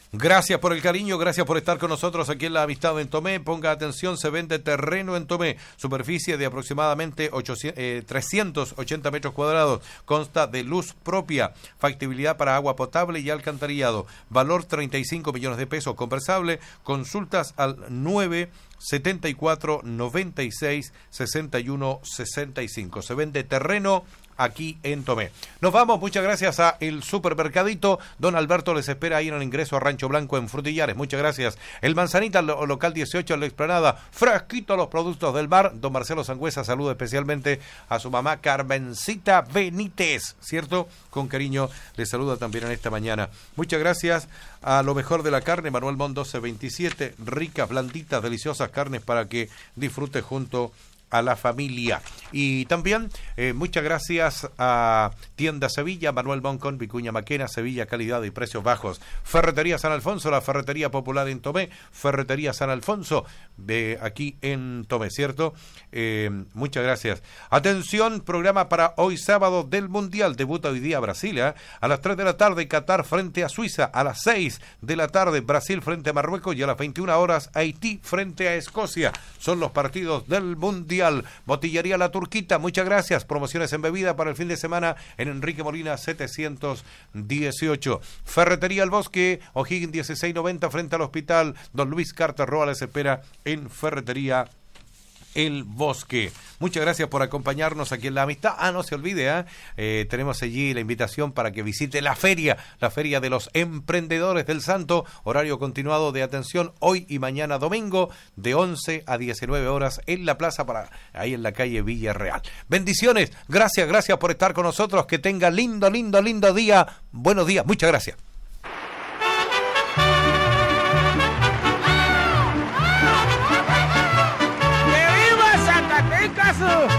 Gracias por el cariño, gracias por estar con nosotros aquí en La Amistad en Tomé. Ponga atención, se vende terreno en Tomé, superficie de aproximadamente 380 metros cuadrados, consta de luz propia, factibilidad para agua potable y alcantarillado, valor 35 millones de pesos, conversable, consultas al 974 96 61 65. Se vende terreno aquí en Tomé. Nos vamos, muchas gracias a El Supermercadito. Don Alberto les espera ahí en el ingreso a Rancho Blanco en Frutillares. Muchas gracias. El Manzanita, local 18 en la Explanada. Fresquito los productos del bar. Don Marcelo Sangüesa saluda especialmente a su mamá Carmencita Benítez, ¿cierto? Con cariño le saluda también en esta mañana. Muchas gracias a Lo Mejor de la Carne, Manuel Montt 1227. Ricas, blanditas, deliciosas carnes para que disfrute junto a la familia. Y también muchas gracias a Tienda Sevilla, Manuel Boncón, Vicuña Maquena, Sevilla, calidad y precios bajos. Ferretería San Alfonso, la ferretería popular en Tomé, Ferretería San Alfonso, de aquí en Tomé, ¿cierto? Muchas gracias. Atención, programa para hoy sábado del Mundial. Debuta hoy día Brasil, a las 3 de la tarde Qatar frente a Suiza, a las 6 de la tarde Brasil frente a Marruecos y a las 21 horas Haití frente a Escocia. Son los partidos del Mundial. Botillería La Turquita, muchas gracias. Promociones en bebida para el fin de semana en Enrique Molina 718. Ferretería El Bosque, O'Higgins 1690 frente al hospital Don Luis Carter Roa les espera en Ferretería El Bosque. Muchas gracias por acompañarnos aquí en La Amistad. No se olvide, tenemos allí la invitación para que visite la feria de los emprendedores del Santo, horario continuado de atención hoy y mañana domingo de 11 a 19 horas en la plaza, ahí en la calle Villarreal. Bendiciones, gracias por estar con nosotros, que tenga lindo día, buenos días, muchas gracias. ¡Caso!